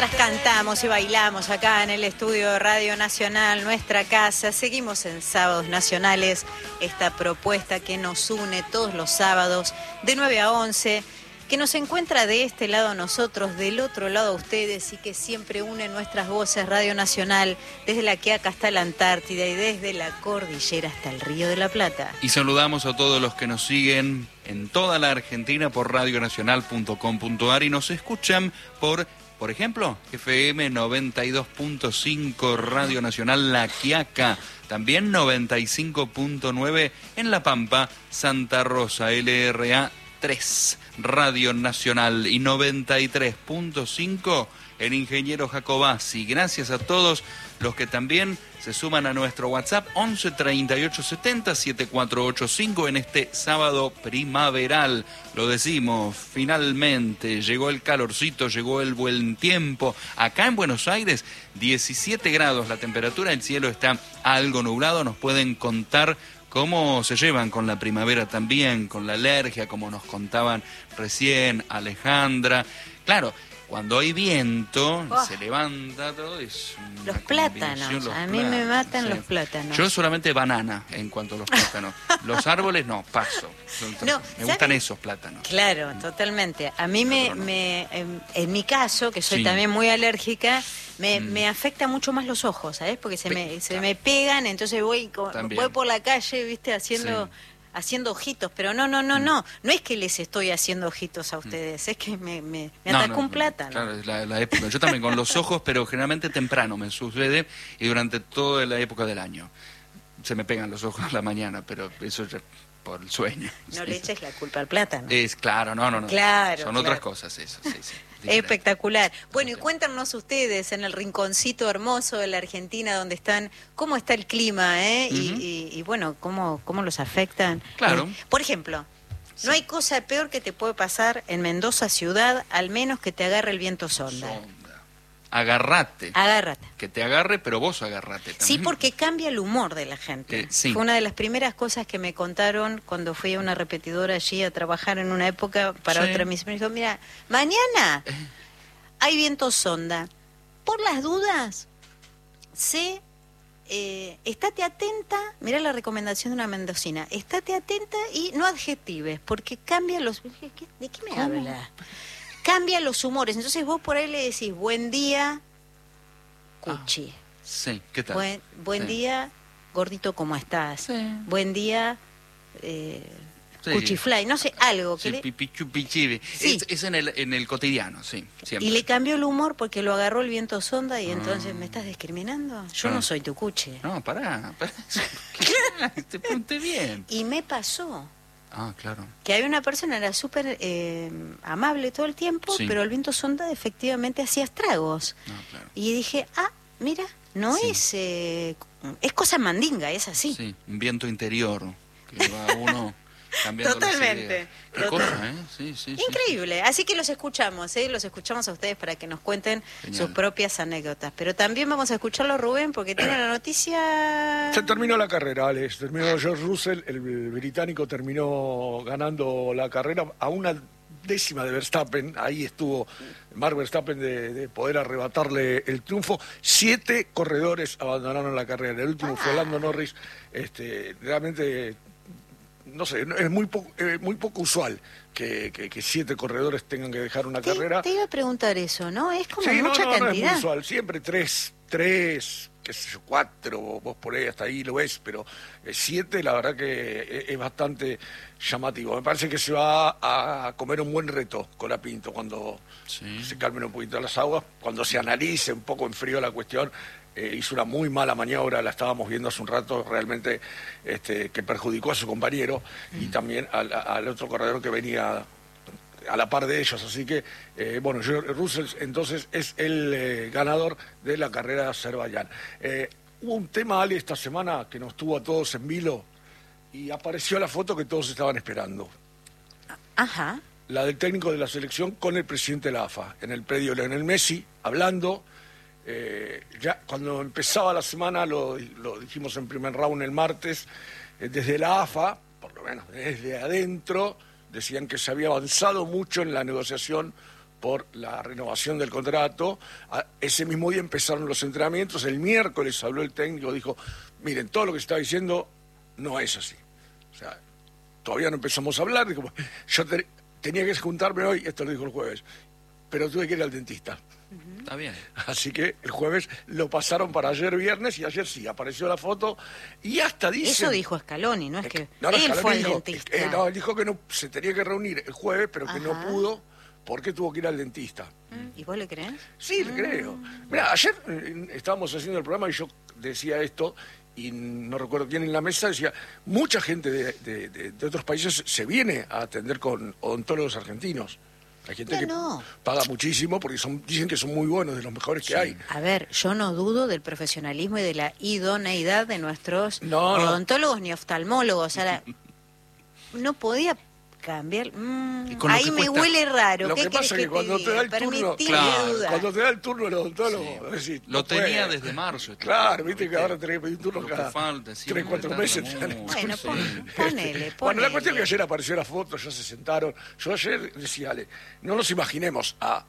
mientras cantamos y bailamos acá en el estudio de Radio Nacional, nuestra casa, seguimos en Sábados Nacionales, esta propuesta que nos une todos los sábados de 9 a 11, que nos encuentra de este lado a nosotros, del otro lado a ustedes y que siempre une nuestras voces. Radio Nacional, desde la Quiaca hasta la Antártida y desde la cordillera hasta el Río de la Plata. Y saludamos a todos los que nos siguen en toda la Argentina por radionacional.com.ar y nos escuchan por ejemplo, FM 92.5 Radio Nacional La Quiaca, también 95.9 en La Pampa, Santa Rosa, LRA 3 Radio Nacional y 93.5 en Ingeniero Jacobasi. Gracias a todos los que también se suman a nuestro WhatsApp 11 38 70 7485 en este sábado primaveral. Lo decimos, finalmente llegó el calorcito, llegó el buen tiempo. Acá en Buenos Aires, 17 grados la temperatura, el cielo está algo nublado. Nos pueden contar cómo se llevan con la primavera también, con la alergia, como nos contaban recién Alejandra. Claro, cuando hay viento, se levanta todo, es los plátanos, a mí me matan los plátanos. Yo solamente banana en cuanto a los plátanos. Los árboles no, paso. No, me gustan esos plátanos. Claro, totalmente. A mí en mi caso, que soy también muy alérgica, me afecta mucho más los ojos, ¿sabes? Porque se me pegan, entonces voy por la calle, ¿viste? Haciendo ojitos, pero no es que les estoy haciendo ojitos a ustedes, es que me atacó un plátano. Claro, es la época. Yo también con los ojos, pero generalmente temprano me sucede y durante toda la época del año. Se me pegan los ojos a la mañana, pero eso ya por el sueño. No le eches la culpa al plátano. Es claro, no. Claro, son otras cosas eso, sí. Espectacular. Bueno, y cuéntanos ustedes en el rinconcito hermoso de la Argentina donde están, cómo está el clima, y bueno, cómo los afectan. Claro. Por ejemplo, no hay cosa peor que te puede pasar en Mendoza ciudad, al menos que te agarre el viento sonda. Agárrate. Que te agarre, pero vos agárrate también. Sí, porque cambia el humor de la gente. Fue una de las primeras cosas que me contaron cuando fui a una repetidora allí a trabajar en una época para otra misión. Me dijo, mira, mañana hay viento sonda. Por las dudas, estate atenta, mirá la recomendación de una mendocina, estate atenta y no adjetives, porque cambia los... ¿De qué me habla? Cambia los humores. Entonces vos por ahí le decís, buen día, Cuchi. Sí, ¿qué tal? Buen día, gordito, ¿cómo estás? Sí. Buen día, Cuchifly, no sé, algo. Sí, pichibi. Sí. Es en el cotidiano, sí, siempre. Y le cambió el humor porque lo agarró el viento sonda y entonces, ¿me estás discriminando? Yo no soy tu Cuchi. No, pará. Te pregunté bien. Y me pasó. Ah, claro. Que había una persona, era súper amable todo el tiempo, pero el viento sonda efectivamente hacía estragos. No, claro. Y dije, mira, no es cosa mandinga, es así. Sí, un viento interior que va uno cambiando. Totalmente. Qué cosa, ¿eh? Sí. Increíble. Así que los escuchamos a ustedes para que nos cuenten sus propias anécdotas. Pero también vamos a escucharlo, Rubén, porque tiene la noticia... Se terminó la carrera, Alex. Terminó George Russell, el británico terminó ganando la carrera a una décima de Verstappen. Ahí estuvo Max Verstappen de poder arrebatarle el triunfo. 7 corredores abandonaron la carrera. El último fue Lando Norris. Realmente... No sé, es muy poco usual que 7 corredores tengan que dejar una carrera. Te iba a preguntar eso, ¿no? Es como mucha cantidad. No es muy usual, siempre 3, qué sé yo, 4, vos por ahí hasta ahí lo ves, pero 7 la verdad que es bastante llamativo. Me parece que se va a comer un buen reto Colapinto cuando se calmen un poquito las aguas, cuando se analice un poco en frío la cuestión. Hizo una muy mala maniobra, la estábamos viendo hace un rato, realmente que perjudicó a su compañero y también al otro corredor que venía a la par de ellos. Así que, George Russell entonces es el ganador de la carrera de Azerbaiyán. Hubo un tema, Ale, esta semana que nos tuvo a todos en vilo y apareció la foto que todos estaban esperando. Ajá. La del técnico de la selección con el presidente de la AFA, en el predio Lionel Messi, hablando. Ya cuando empezaba la semana, lo dijimos en primer round el martes, desde la AFA, por lo menos desde adentro, decían que se había avanzado mucho en la negociación por la renovación del contrato. Ese mismo día empezaron los entrenamientos. El miércoles habló el técnico, dijo, miren, todo lo que se está diciendo no es así. O sea, todavía no empezamos a hablar. Dijo, yo tenía que juntarme hoy, esto lo dijo el jueves, pero tuve que ir al dentista. Está bien. Así que el jueves lo pasaron para ayer viernes y ayer sí, apareció la foto y hasta dice... Eso dijo Scaloni, no es que no, él Scaloni fue al dijo, dentista. no, él dijo que no se tenía que reunir el jueves, pero que no pudo porque tuvo que ir al dentista. ¿Y vos le crees? Sí, le creo. Mira, ayer estábamos haciendo el programa y yo decía esto, y no recuerdo quién en la mesa, decía, mucha gente de otros países se viene a atender con odontólogos argentinos. Hay gente que paga muchísimo porque dicen que son muy buenos, de los mejores que hay. A ver, yo no dudo del profesionalismo y de la idoneidad de nuestros odontólogos ni oftalmólogos. Ahora, no podía cambiar. Ahí me huele raro. Lo ¿Qué que pasa es que cuando te da el turno, cuando te da el turno el odontólogo, decís, lo tenía desde marzo. Claro, viste que ahora tenés que pedir turno cada 3-4 meses. Bueno, ponele. Bueno, la cuestión es que ayer apareció la foto, ya se sentaron. Yo ayer decía, Ale, no nos imaginemos a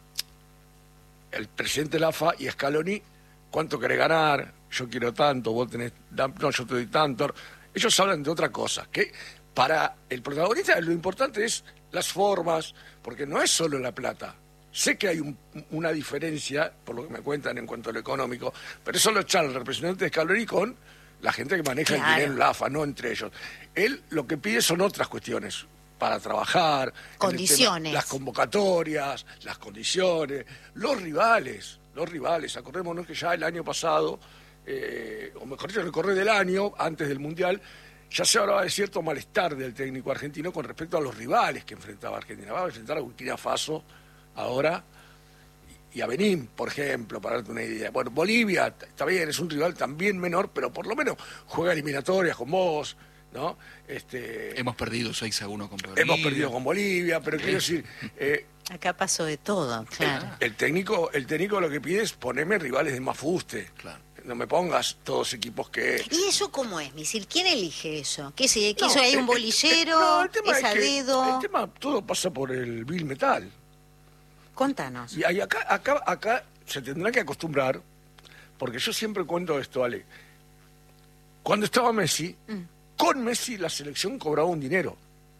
el presidente de la AFA y Scaloni, ¿cuánto querés ganar? Yo quiero tanto, vos tenés... No, yo te doy tanto. Ellos hablan de otra cosa, que para el protagonista lo importante es las formas, porque no es solo la plata. Sé que hay una diferencia, por lo que me cuentan en cuanto a lo económico, pero eso lo charla el representante de Scaloni con la gente que maneja el dinero en la AFA, no entre ellos. Él lo que pide son otras cuestiones para trabajar, condiciones, las convocatorias, las condiciones, los rivales. Acordémonos que ya el año pasado, o mejor dicho, el correr del año, antes del Mundial, ya se hablaba de cierto malestar del técnico argentino con respecto a los rivales que enfrentaba Argentina. Va a enfrentar a Burkina Faso ahora y a Benín, por ejemplo, para darte una idea. Bueno, Bolivia, está bien, es un rival también menor, pero por lo menos juega eliminatorias con vos, ¿no? Hemos perdido 6-1 con Bolivia. Hemos perdido con Bolivia, pero quiero decir... acá pasó de todo, claro. El técnico lo que pide es ponerme rivales de más fuste. Claro. No me pongas todos equipos que... ¿Y eso cómo es, Misil? ¿Quién elige eso? ¿Que eso hay un bolillero? El tema ¿Es a dedo? El tema, todo pasa por el Bill Metal. Contanos. Y acá se tendrá que acostumbrar, porque yo siempre cuento esto, Ale. Cuando estaba Messi, con Messi la selección cobraba un dinero.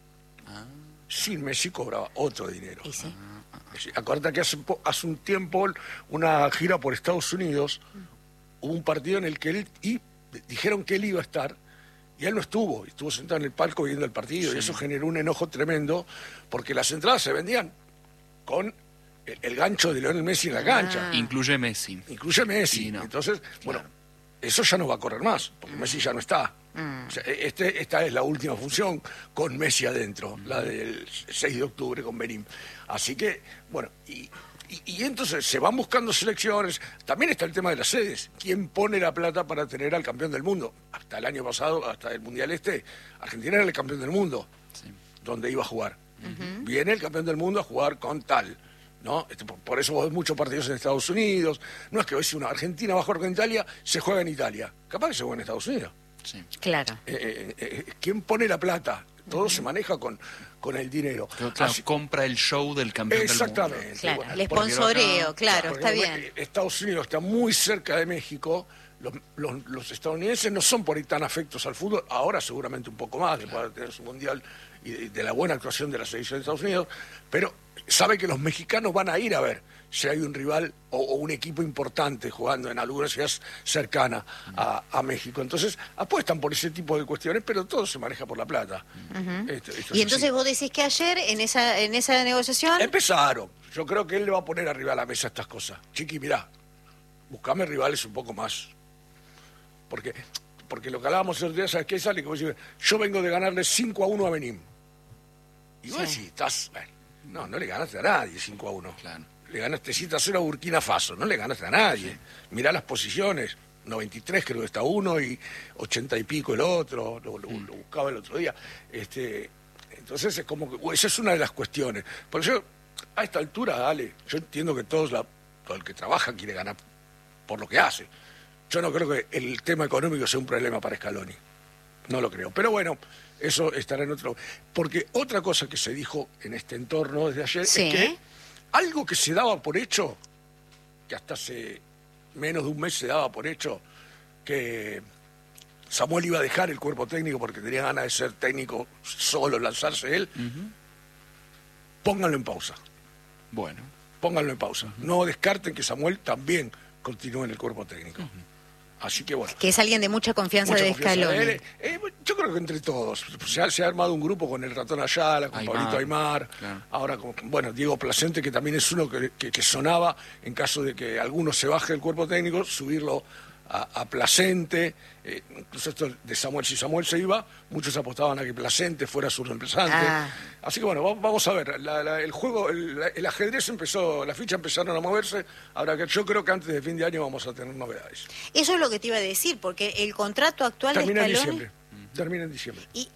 Sin Messi cobraba otro dinero. ¿Y sí? Acuérdate que hace un tiempo, una gira por Estados Unidos, hubo un partido en el que dijeron que él iba a estar, y él no estuvo sentado en el palco viendo el partido, y eso generó un enojo tremendo, porque las entradas se vendían con el gancho de Lionel Messi en la cancha. Incluye Messi. Sí, no. Entonces, bueno, eso ya no va a correr más, porque Messi ya no está. O sea, esta es la última función con Messi adentro, la del 6 de octubre con Benín. Así que, bueno, y entonces se van buscando selecciones. También está el tema de las sedes. ¿Quién pone la plata para tener al campeón del mundo? Hasta el año pasado, hasta el Mundial Argentina era el campeón del mundo, donde iba a jugar. Viene el campeón del mundo a jugar con tal, ¿no? Por eso vos ves muchos partidos en Estados Unidos. No es que hoy si una Argentina va a jugar con Italia, se juega en Italia. Capaz que se juega en Estados Unidos. Sí. Claro. ¿Quién pone la plata? Todo se maneja con el dinero. Claro, compra el show del campeón del mundo. Exactamente. Claro, el sponsoreo, está bien. Estados Unidos está muy cerca de México. Los estadounidenses no son por ahí tan afectos al fútbol. Ahora seguramente un poco más, después de tener su mundial y de la buena actuación de la selección de Estados Unidos. Pero sabe que los mexicanos van a ir a ver si hay un rival o un equipo importante jugando en alguna ciudad cercana a México. Entonces apuestan por ese tipo de cuestiones, pero todo se maneja por la plata. Y entonces vos decís que ayer en esa negociación... Empezaron. Yo creo que él le va a poner arriba a la mesa estas cosas. Chiqui, mirá, buscame rivales un poco más. Porque lo que hablábamos el otro día, ¿sabes qué sale? Como si, yo vengo de ganarle 5-1 a Benín. Y vos decís, bueno, no le ganaste a nadie 5-1. Claro. Le ganaste 7-0 a Burkina Faso, no le ganaste a nadie. Sí. Mirá las posiciones, 93 creo que está uno y 80 y pico el otro, lo buscaba el otro día. Entonces es como que esa es una de las cuestiones. Por eso, a esta altura, dale, yo entiendo que todo el que trabaja quiere ganar por lo que hace. Yo no creo que el tema económico sea un problema para Scaloni. No lo creo. Pero bueno, eso estará en otro... Porque otra cosa que se dijo en este entorno desde ayer es que algo que se daba por hecho, que hasta hace menos de un mes se daba por hecho, que Samuel iba a dejar el cuerpo técnico porque tenía ganas de ser técnico solo, lanzarse él. Pónganlo en pausa. Bueno. Pónganlo en pausa. No descarten que Samuel también continúe en el cuerpo técnico. Así que bueno. Que es alguien de mucha confianza de Scaloni. Yo creo que entre todos. Se ha armado un grupo con el Ratón Ayala, con Pablito Aymar. Claro. Ahora, Diego Placente, que también es uno que sonaba, en caso de que alguno se baje del cuerpo técnico, subirlo a Placente. Incluso esto de Samuel, si Samuel se iba, muchos apostaban a que Placente fuera su reemplazante. Así que bueno, vamos a ver. El juego, el ajedrez empezó, las fichas empezaron a moverse. Ahora que yo creo que antes de fin de año vamos a tener novedades. Eso es lo que te iba a decir, porque el contrato actual de Scaloni termina en diciembre. Y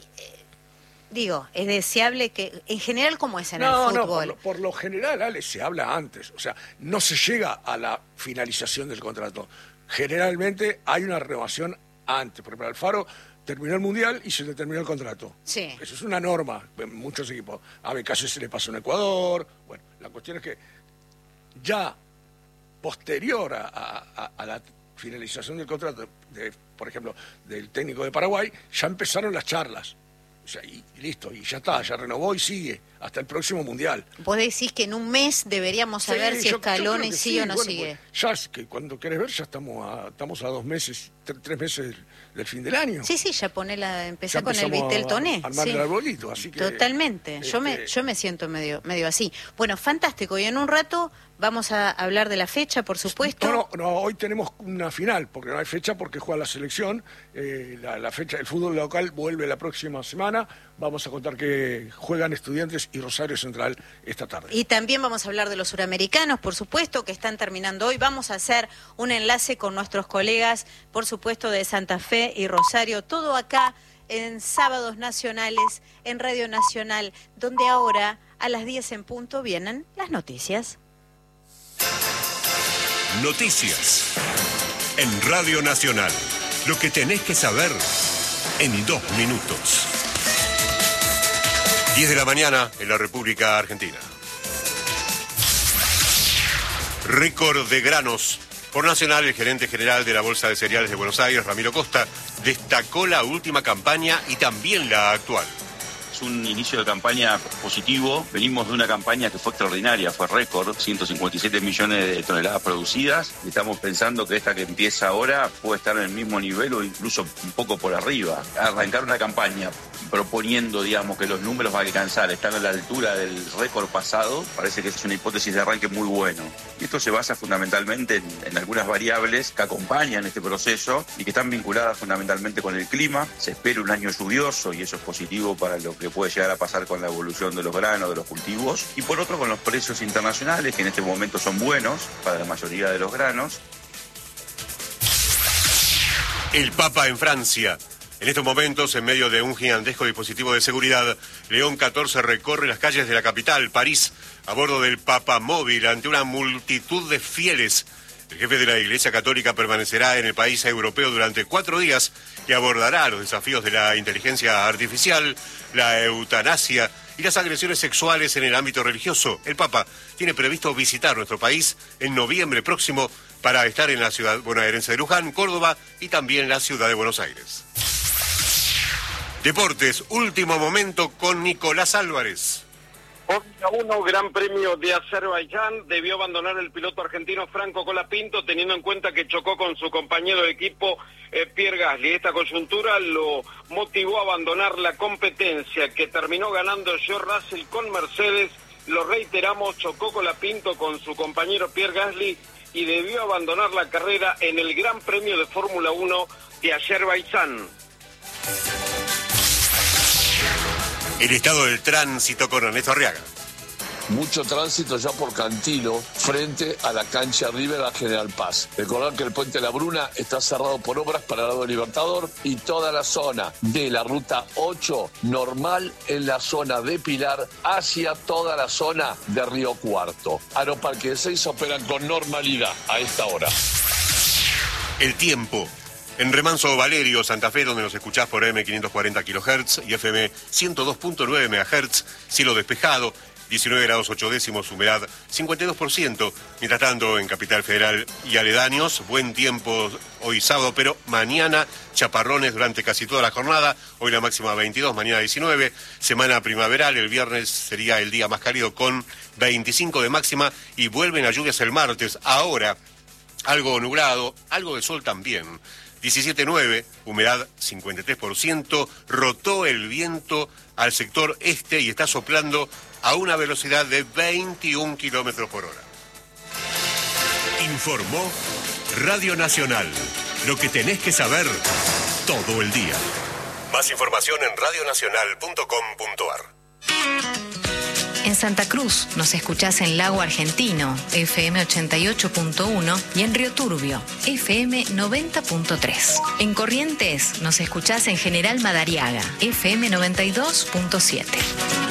es deseable que, en general, ¿cómo es en el fútbol? No, por lo general, Ale, se habla antes. O sea, no se llega a la finalización del contrato. Generalmente hay una renovación antes. Por ejemplo, Alfaro terminó el Mundial y se le terminó el contrato. Sí. Eso es una norma en muchos equipos. A Becasio se le pasó en Ecuador. Bueno, la cuestión es que ya posterior a la finalización del contrato, por ejemplo, del técnico de Paraguay, ya empezaron las charlas. O sea, y listo, y ya está, ya renovó y sigue hasta el próximo Mundial. Vos decís que en un mes deberíamos saber si Scaloni sigue o no sigue. Ya es que cuando querés ver, ya estamos a 2 meses, 3 meses del fin del año. Sí, ya empezá con el Vitel Toné. Armar el arbolito, así que... Totalmente, yo me siento medio así. Bueno, fantástico, y en un rato vamos a hablar de la fecha, por supuesto. No, hoy tenemos una final, porque no hay fecha porque juega la selección. La fecha, el fútbol local vuelve la próxima semana. Vamos a contar que juegan Estudiantes y Rosario Central esta tarde. Y también vamos a hablar de los suramericanos, por supuesto, que están terminando hoy. Vamos a hacer un enlace con nuestros colegas, por supuesto, de Santa Fe y Rosario. Todo acá en Sábados Nacionales, en Radio Nacional, donde ahora, a las 10 en punto, vienen las noticias. Noticias en Radio Nacional. Lo que tenés que saber en 2 minutos. 10 de la mañana en la República Argentina. Récord de granos. Por Nacional, el gerente general de la Bolsa de Cereales de Buenos Aires, Ramiro Costa, destacó la última campaña y también la actual. Es un inicio de campaña positivo. Venimos de una campaña que fue extraordinaria, fue récord, 157 millones de toneladas producidas. Y estamos pensando que esta que empieza ahora puede estar en el mismo nivel o incluso un poco por arriba. Arrancar una campaña proponiendo, digamos, que los números van a alcanzar, están a la altura del récord pasado, parece que es una hipótesis de arranque muy bueno. Y esto se basa fundamentalmente en algunas variables que acompañan este proceso y que están vinculadas fundamentalmente con el clima. Se espera un año lluvioso y eso es positivo para lo que puede llegar a pasar con la evolución de los granos, de los cultivos. Y por otro, con los precios internacionales, que en este momento son buenos para la mayoría de los granos. El Papa en Francia. En estos momentos, en medio de un gigantesco dispositivo de seguridad, León XIV recorre las calles de la capital, París, a bordo del Papa Móvil, ante una multitud de fieles. El jefe de la Iglesia Católica permanecerá en el país europeo durante 4 días y abordará los desafíos de la inteligencia artificial, la eutanasia y las agresiones sexuales en el ámbito religioso. El Papa tiene previsto visitar nuestro país en noviembre próximo para estar en la ciudad bonaerense de Luján, Córdoba y también la ciudad de Buenos Aires. Deportes, último momento con Nicolás Álvarez. Fórmula 1, Gran Premio de Azerbaiyán, debió abandonar el piloto argentino Franco Colapinto, teniendo en cuenta que chocó con su compañero de equipo Pierre Gasly. Esta coyuntura lo motivó a abandonar la competencia, que terminó ganando George Russell con Mercedes. Lo reiteramos, chocó Colapinto con su compañero Pierre Gasly y debió abandonar la carrera en el Gran Premio de Fórmula 1 de Azerbaiyán. El estado del tránsito con Ernesto Arriaga. Mucho tránsito ya por Cantilo, frente a la cancha River a General Paz. Recordar que el puente La Bruna está cerrado por obras para el lado Libertador y toda la zona de la ruta 8 normal en la zona de Pilar hacia toda la zona de Río Cuarto. Aeroparque 6 operan con normalidad a esta hora. El tiempo. En Remanso Valerio, Santa Fe, donde nos escuchás por AM 540 kHz y FM 102.9 MHz, cielo despejado. 19 grados 8 décimos, humedad 52%. Mientras tanto, en Capital Federal y aledaños, buen tiempo hoy sábado, pero mañana chaparrones durante casi toda la jornada. Hoy la máxima 22, mañana 19. Semana primaveral, el viernes sería el día más cálido con 25 de máxima y vuelven a lluvias el martes. Ahora, algo nublado, algo de sol también. 17.9, humedad 53%, rotó el viento al sector este y está soplando a una velocidad de 21 kilómetros por hora. Informó Radio Nacional. Lo que tenés que saber todo el día. Más información en radionacional.com.ar. En Santa Cruz nos escuchás en Lago Argentino, FM 88.1 y en Río Turbio, FM 90.3. En Corrientes nos escuchás en General Madariaga, FM 92.7.